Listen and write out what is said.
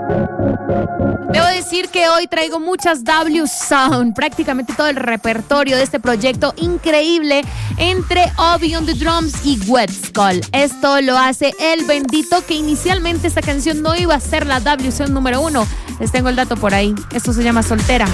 Debo decir que hoy traigo muchas W Sound, prácticamente todo el repertorio de este proyecto increíble entre Obi on the Drums y Wet Skull. Esto lo hace El Bendito, que inicialmente esta canción no iba a ser la W Sound número 1. Les tengo el dato por ahí. Esto se llama Soltera.